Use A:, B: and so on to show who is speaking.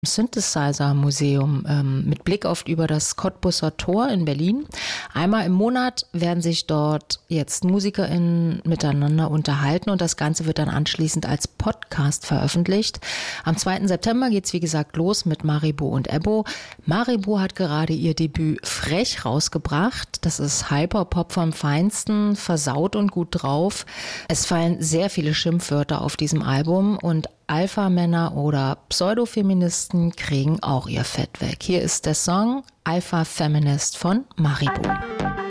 A: Synthesizer-Museum mit Blick auf über das Cottbusser Tor in Berlin. Einmal im Monat werden sich dort jetzt MusikerInnen miteinander unterhalten und das Ganze wird dann anschließend als Podcast veröffentlicht. Am 2. September geht's wie gesagt los mit Maribo und Ebbo. Maribo hat gerade ihr Debüt Frech rausgebracht. Das ist Hyperpop vom Feinsten, versaut und gut drauf. Es fallen sehr viele Schimpfwörter auf diesem Album und Alpha-Männer oder Pseudofeministen kriegen auch ihr Fett weg. Hier ist der Song Alpha Feminist von Maribo.